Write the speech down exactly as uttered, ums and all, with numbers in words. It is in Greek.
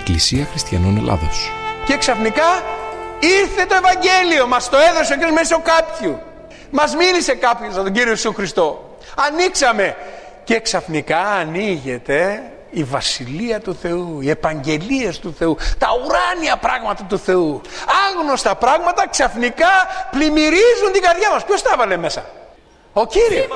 Εκκλησία Χριστιανών Ελλάδος. Και ξαφνικά ήρθε το Ευαγγέλιο, μας το έδωσε ο Κύριος μέσω κάποιου. Μας μίλησε κάποιος για τον Κύριο Ιησού Χριστό. Ανοίξαμε και ξαφνικά ανοίγεται η Βασιλεία του Θεού, οι επαγγελίες του Θεού, τα ουράνια πράγματα του Θεού. Άγνωστα πράγματα ξαφνικά πλημμυρίζουν την καρδιά μας. Ποιος τα έβαλε μέσα? Ο Κύριος.